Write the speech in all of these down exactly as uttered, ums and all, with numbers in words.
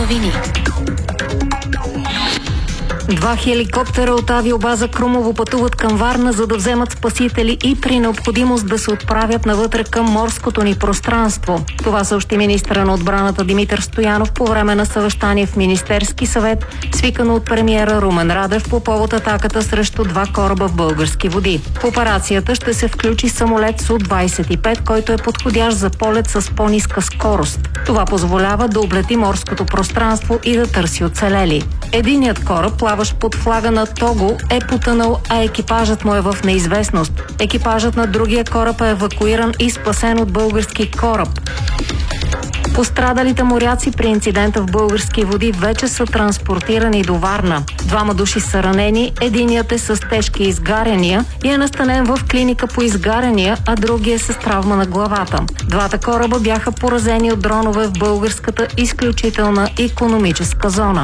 новини. Два хеликоптера от авиобаза Крумово пътуват към Варна, за да вземат спасители и при необходимост да се отправят навътре към морското ни пространство. Това съобщи министъра на отбраната Димитър Стоянов по време на съвещание в Министерски съвет, свикано от премиера Румен Радев по повод атаката срещу два кораба в български води. В операцията ще се включи самолет Су двадесет и пет, който е подходящ за полет с по-ниска скорост. Това позволява да облети морското пространство и да търси оцелели. Единият кораб, плаващ под флага на Того, е потънал, а екипажът му е в неизвестност. Екипажът на другия кораб е евакуиран и спасен от български кораб. Пострадалите моряци при инцидента в български води вече са транспортирани до Варна. Двама души са ранени, единият е с тежки изгаряния и е настанен в клиника по изгаряния, а другият е с травма на главата. Двата кораба бяха поразени от дронове в българската изключителна икономическа зона.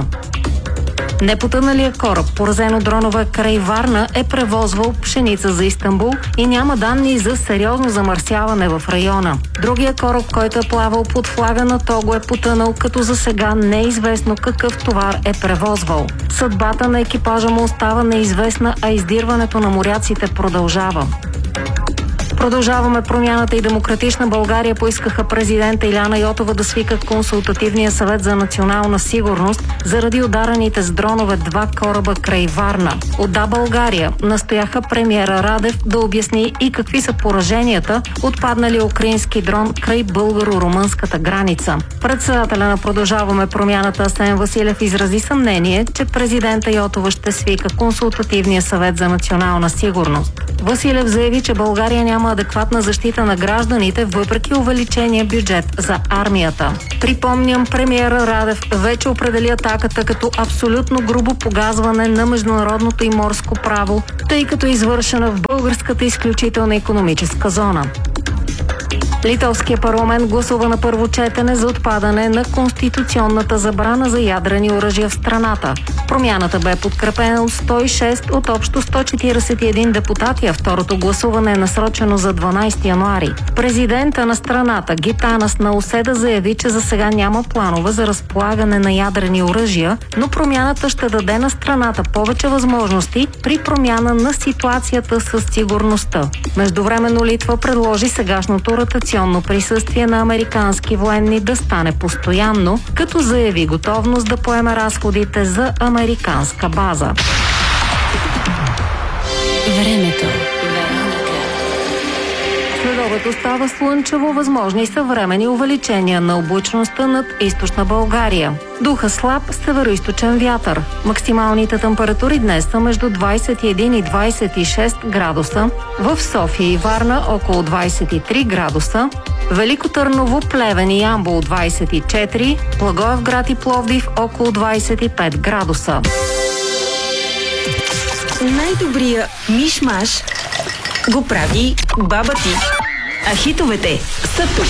Непотъналият кораб, поразен от дронове край Варна, е превозвал пшеница за Истанбул и няма данни за сериозно замърсяване в района. Другия кораб, който е плавал под флага на Того, е потънал, като за сега не е известно какъв товар е превозвал. Съдбата на екипажа му остава неизвестна, а издирването на моряците продължава. Продължаваме промяната и Демократична България поискаха президента Илияна Йотова да свика консултативния съвет за национална сигурност заради ударените с дронове два кораба край Варна. От Да България настояха премиера Радев да обясни и какви са пораженията от паднали украински дрон край българо-румънската граница. Председателя на Продължаваме промяната Асен Василев изрази съмнение, че президента Йотова ще свика консултативния съвет за национална сигурност. Василев заяви, че България няма адекватна защита на гражданите, въпреки увеличения бюджет за армията. Припомням, премиера Радев вече определи атаката като абсолютно грубо погазване на международното и морско право, тъй като е извършена в българската изключителна икономическа зона. Литовския парламент гласува на първо четене за отпадане на конституционната забрана за ядрени оръжия в страната. Промяната бе подкрепена от сто и шест от общо сто четиридесет и един депутати, а второто гласуване е насрочено за дванадесети януари. Президента на страната Гитанас Науседа заяви, че за сега няма планове за разполагане на ядрени оръжия, но промяната ще даде на страната повече възможности при промяна на ситуацията със сигурността. Междувременно Литва предложи сегашното ротационно присъствие на американски военни да стане постоянно, като заяви готовност да поеме разходите за американска база. Времето. Следобед остава слънчево, възможни съвременни увеличения на облачността над източна България. Духа слаб североизточен вятър. Максималните температури днес са между двадесет и един и двадесет и шест градуса. В София и Варна около двадесет и три градуса. Велико Търново, Плевен и Ямбол двадесет и четири. Благоевград и Пловдив около двадесет и пет градуса. Най-добрия миш-маш го прави баба ти. А хитовете са тук.